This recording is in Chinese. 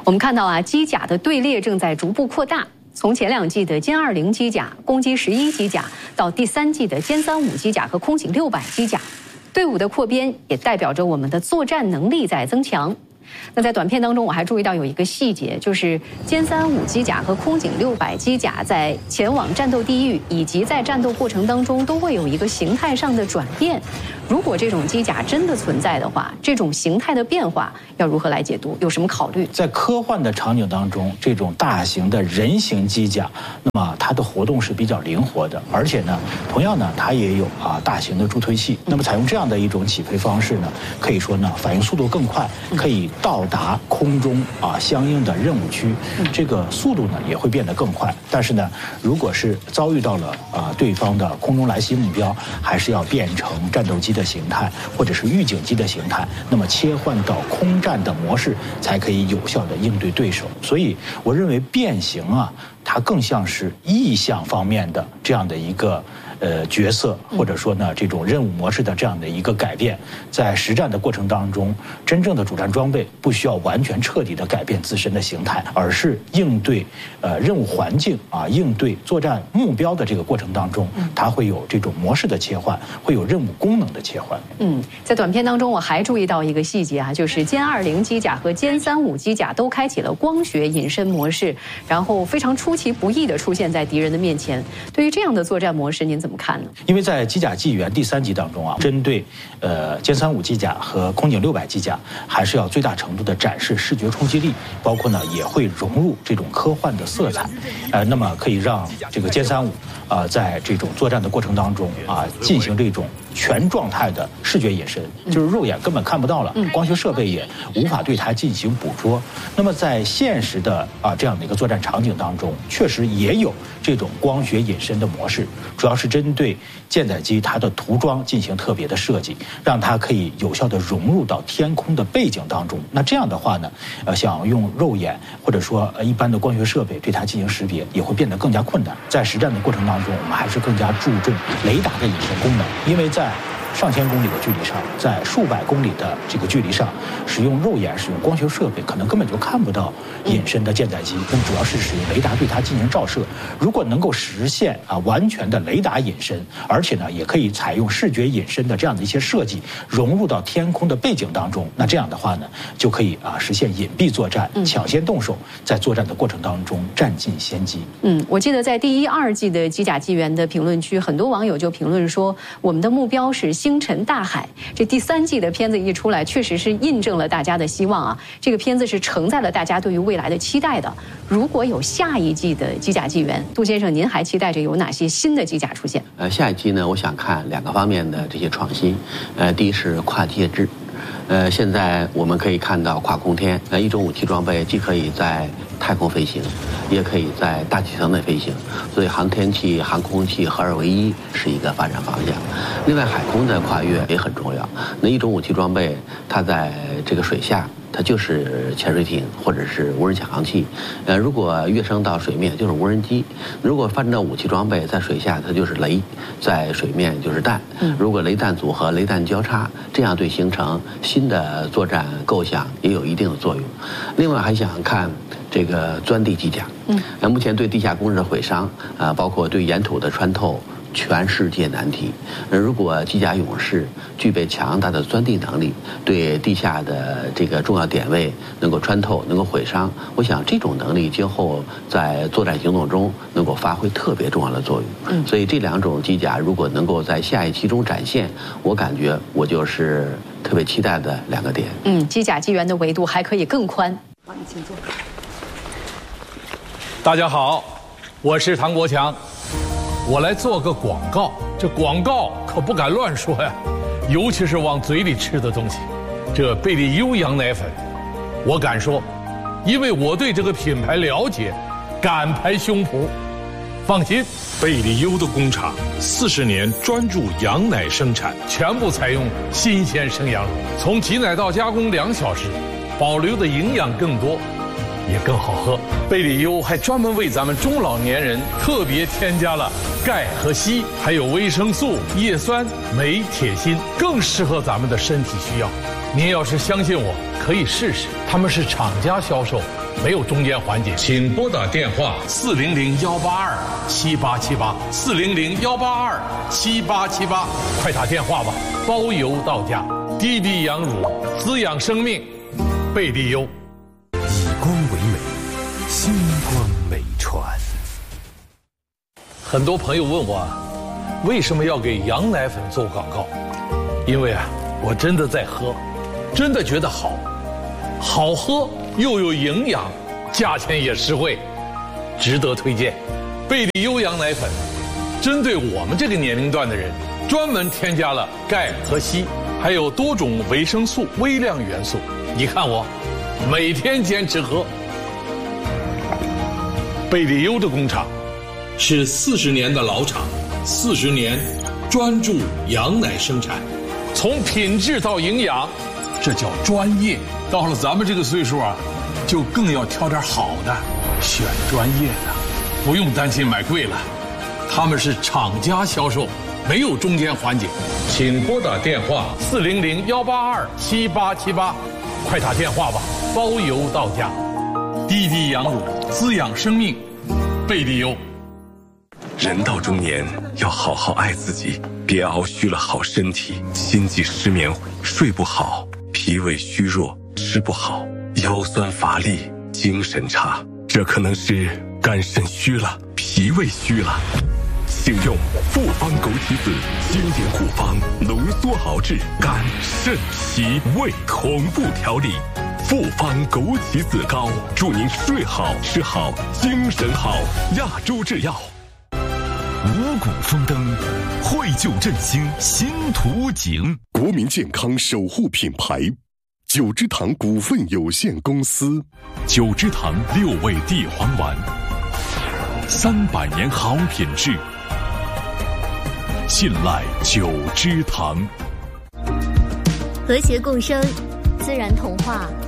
我们看到啊，机甲的队列正在逐步扩大。从前2季的歼20机甲、攻击11机甲，到第3季的歼35机甲和空警600机甲，队伍的扩编也代表着我们的作战能力在增强。那在短片当中，我还注意到有一个细节，就是歼35机甲和空警600机甲在前往战斗地域以及在战斗过程当中都会有一个形态上的转变。如果这种机甲真的存在的话，这种形态的变化要如何来解读？有什么考虑？ 在科幻的场景当中，这种大型的人形机甲，那么它的活动是比较灵活的，而且呢，同样呢，它也有大型的助推器。那么采用这样的一种起飞方式呢，可以说呢，反应速度更快，可以到达空中相应的任务区，这个速度呢也会变得更快。但是呢，如果是遭遇到了对方的空中来袭目标，还是要变成战斗机的形态或者是预警机的形态，那么切换到空战的模式，才可以有效的应对对手。所以我认为变形它更像是意向方面的这样的一个角色，或者说呢这种任务模式的这样的一个改变，在实战的过程当中，真正的主战装备不需要完全彻底的改变自身的形态，而是应对任务环境应对作战目标的这个过程当中，它会有这种模式的切换，会有任务功能的切换。 在短片当中我还注意到一个细节就是歼20机甲和歼35机甲都开启了光学隐身模式，然后非常出其不意地出现在敌人的面前。对于这样的作战模式，您怎么看呢？ 因为在机甲纪元第3集当中针对歼35机甲和空警600机甲，还是要最大程度的展示视觉冲击力，包括呢也会融入这种科幻的色彩，那么可以让这个歼35在这种作战的过程当中进行这种全状态的视觉隐身，就是肉眼根本看不到了，光学设备也无法对它进行捕捉。那么在现实的这样的一个作战场景当中，确实也有这种光学隐身的模式，主要是针对舰载机它的涂装进行特别的设计，让它可以有效的融入到天空的背景当中。那这样的话呢，想用肉眼或者说一般的光学设备对它进行识别，也会变得更加困难。在实战的过程当中，我们还是更加注重雷达的隐身功能，因为在上千公里的距离上，在数百公里的这个距离上，使用肉眼、使用光学设备，可能根本就看不到隐身的舰载机。那么主要是使用雷达对它进行照射。如果能够实现完全的雷达隐身，而且呢也可以采用视觉隐身的这样的一些设计，融入到天空的背景当中，那这样的话呢，就可以实现隐蔽作战，抢先动手，在作战的过程当中占尽先机。 我记得在第1、2季的机甲纪元的评论区，很多网友就评论说，我们的目标是星辰大海。这第3季的片子一出来，确实是印证了大家的希望这个片子是承载了大家对于未来的期待的。如果有下一季的机甲纪元，杜先生，您还期待着有哪些新的机甲出现？ 下一季呢，我想看2个方面的这些创新。第一是跨介质。现在我们可以看到跨空天，一种武器装备既可以在太空飞行，也可以在大气层内飞行，所以航天器、航空器合二为一是一个发展方向。另外，海空的跨越也很重要。那一种武器装备，它在这个水下，它就是潜水艇或者是无人潜航器，如果跃升到水面就是无人机。如果发展到武器装备，在水下它就是雷，在水面就是弹。如果雷弹组合、雷弹交叉，这样对形成新的作战构想也有一定的作用。另外还想看这个钻地机甲，目前对地下工事的毁伤包括对岩土的穿透，全世界难题。如果机甲勇士具备强大的钻地能力，对地下的这个重要点位能够穿透，能够毁伤，我想这种能力今后在作战行动中能够发挥特别重要的作用。所以这2种机甲如果能够在下一期中展现，我感觉我就是特别期待的2个点。 机甲纪元的维度还可以更宽。 好，你请坐。 大家好，我是唐国强。我来做个广告，这广告可不敢乱说呀，尤其是往嘴里吃的东西。这贝利优羊奶粉，我敢说，因为我对这个品牌了解，敢拍胸脯。放心， 贝利优的工厂40年专注羊奶生产， 全部采用新鲜生羊乳，从挤奶到加工2小时，保留的营养更多，也更好喝。贝利优还专门为咱们中老年人特别添加了钙和硒，还有维生素、叶酸、镁、铁、锌，更适合咱们的身体需要。您要是相信我，可以试试。他们是厂家销售， 没有中间环节。 请拨打电话 400-182-7878，400-182-7878，快打电话吧，包邮到家。滴滴羊乳滋养生命，贝利优。 以光为美，星光美传。 很多朋友问我，为什么要给羊奶粉做广告？因为我真的在喝，真的觉得好喝又有营养，价钱也实惠，值得推荐。贝利优羊奶粉针对我们这个年龄段的人，专门添加了钙和硒，还有多种维生素、微量元素。你看我每天坚持喝。贝利优的工厂是40年的老厂，40年专注羊奶生产， 从品质到营养，这叫专业。到了咱们这个岁数就更要挑点好的，选专业的，不用担心买贵了。他们是厂家销售，没有中间环节。 请拨打电话 400-182-7878，快打电话吧，包邮到家。滴滴羊乳滋养生命，贝利优。 人到中年要好好爱自己，别熬虚了好身体，心悸失眠，睡不好，脾胃虚弱，吃不好，腰酸乏力，精神差，这可能是肝肾虚了，脾胃虚了。请用复方枸杞子经典古方浓缩熬制肝肾脾胃同步调理，复方枸杞子膏，祝您睡好吃好精神好。亚洲制药。五谷丰登，惠就振兴新图景。 国民健康守护品牌九芝堂股份有限公司， 九芝堂6味地黄丸，300年好品质，信赖九芝堂。 和谐共生，自然童话。